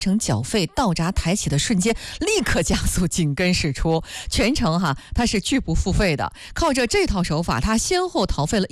乘缴费到闸抬起的瞬间，立刻加速紧跟驶出，全程它是拒不付费的。靠着这套手法，他先后逃费了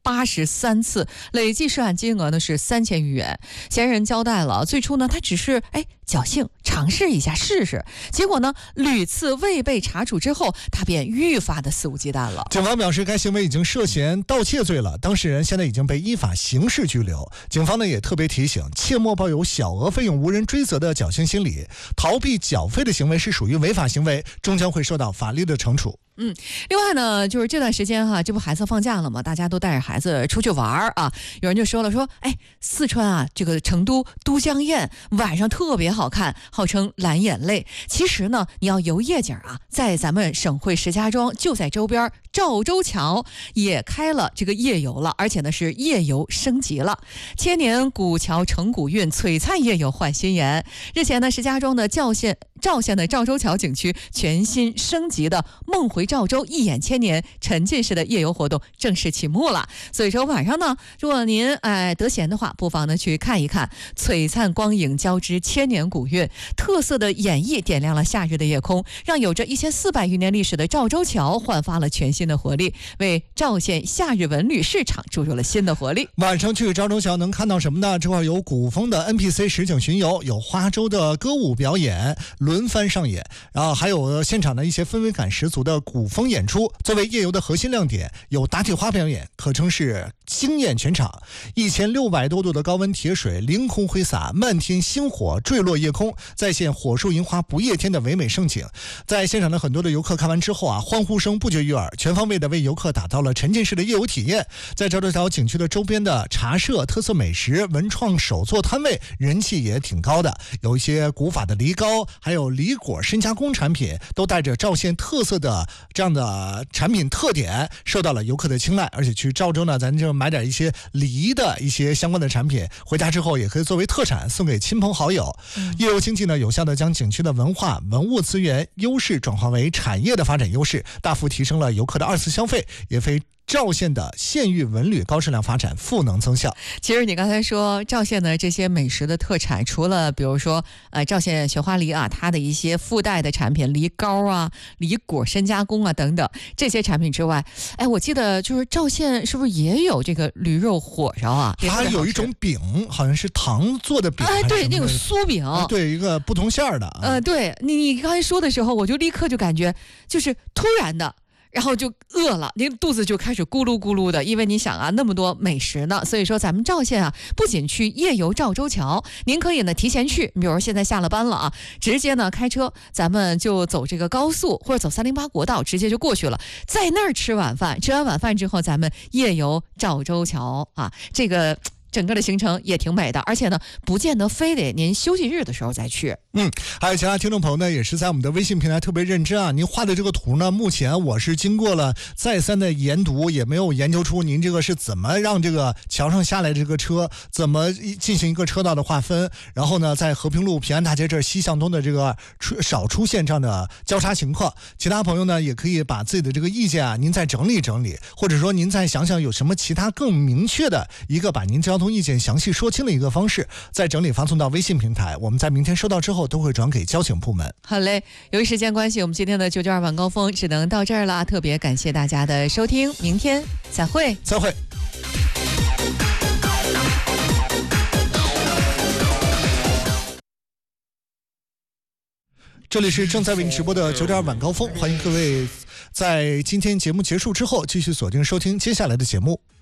183次，累计涉案金额呢是3000余元。嫌疑人交代了，最初呢他只是侥幸尝试一下试试，结果呢屡次未被查处之后，他便愈发的肆无忌惮了。 警方表示，该行为已经涉嫌盗窃罪了，当事人现在已经被依法刑事拘留。警方呢也特别提醒，切莫抱有小额费用无人追责的侥幸心理，逃避缴费的行为是属于违法行为，终将会受到法律的惩处。 另外呢，就是这段时间这不孩子放假了嘛，大家都带着孩子出去玩啊。有人就说了，四川这个成都都江堰晚上特别好看，号称蓝眼泪。其实呢，你要游夜景在咱们省会石家庄就在周边赵州桥也开了这个夜游了，而且呢是夜游升级了。千年古桥成古韵，璀璨夜游焕新颜。日前呢，石家庄的赵县的赵州桥景区全新升级的梦回赵州一眼千年沉浸式的夜游活动正式启幕了。所以说晚上呢，如果您得闲的话，不妨呢去看一看，璀璨光影交织千年古韵，特色的演绎点亮了夏日的夜空，让有着1400余年历史的赵州桥焕发了全新的活力，为赵县夏日文旅市场注入了新的活力。 晚上去赵州桥能看到什么呢？这块有古风的 NPC 实景巡游，有花州的歌舞表演轮番上演，然后还有现场的一些氛围感十足的古风演出。作为夜游的核心亮点，有打铁花表演，可称是惊艳全场。1600多度的高温铁水凌空挥洒，漫天星火坠落夜空，再现火树银花不夜天的唯美盛景。在现场的很多的游客看完之后欢呼声不绝于耳，全方位的为游客打造了沉浸式的夜游体验。在赵州桥景区的周边的茶社、特色美食、文创手作摊位人气也挺高的，有一些古法的梨膏，还有梨果深加工产品，都带着赵县特色的这样的产品特点，受到了游客的青睐。而且去赵州呢，咱就买点一些梨的一些相关的产品，回家之后也可以作为特产送给亲朋好友。夜游经济呢，有效的将景区的文化文物资源优势转化为产业的发展优势，大幅提升了游客的2次消费，也为赵县的县域文旅高质量发展赋能增效。 其实你刚才说赵县的这些美食的特产，除了比如说赵县雪花梨它的一些附带的产品，梨膏梨果深加工等等这些产品之外，我记得就是赵县是不是也有这个驴肉火烧它有一种饼，好像是糖做的饼， 对，那种酥饼， 对，一个不同馅儿的。 对，你刚才说的时候，我就立刻就感觉就是突然的。然后就饿了，您肚子就开始咕噜咕噜的，因为你想那么多美食呢。所以说咱们赵县不仅去夜游赵州桥，您可以呢提前去，比如现在下了班了直接呢开车，咱们就走这个高速或者走308国道，直接就过去了，在那儿吃晚饭，吃完晚饭之后，咱们夜游赵州桥这个整个的行程也挺美的，而且呢，不见得非得您休息日的时候再去。 还有其他听众朋友呢，也是在我们的微信平台特别认真您画的这个图呢，目前我是经过了再三的研读，也没有研究出您这个是怎么让这个桥上下来这个车怎么进行一个车道的划分，然后呢，在和平路平安大街这儿西向东的这个少出现这样的交叉情况。其他朋友呢，也可以把自己的这个意见您再整理整理，或者说您再想想有什么其他更明确的一个把您交通意见详细说清的一个方式，再整理发送到微信平台，我们在明天收到之后都会转给交警部门。 好嘞，由于时间关系，我们今天的992晚高峰只能到这儿了，特别感谢大家的收听，明天再会。 这里是正在为您直播的992晚高峰，欢迎各位在今天节目结束之后继续锁定收听接下来的节目。